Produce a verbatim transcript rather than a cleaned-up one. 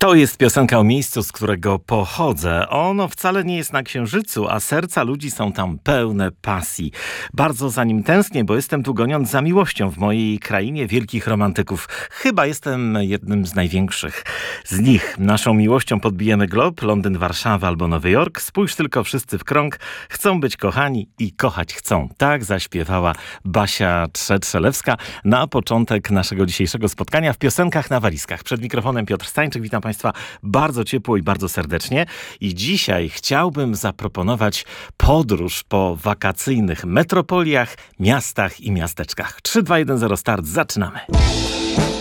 To jest piosenka o miejscu, z którego pochodzę. Ono wcale nie jest na Księżycu, a serca ludzi są tam pełne pasji. Bardzo za nim tęsknię, bo jestem tu goniąc za miłością w mojej krainie wielkich romantyków. Chyba jestem jednym z największych z nich. Naszą miłością podbijemy glob, Londyn, Warszawa albo Nowy Jork. Spójrz tylko wszyscy w krąg. Chcą być kochani i kochać chcą. Tak zaśpiewała Basia Trzelewska na początek naszego dzisiejszego spotkania w Piosenkach na walizkach. Przed mikrofonem Piotr Stańczyk. Witam Państwa bardzo ciepło i bardzo serdecznie. I dzisiaj chciałbym zaproponować podróż po wakacyjnych metropoliach, miastach i miasteczkach. trzy, dwa, jeden, zero, start. Zaczynamy.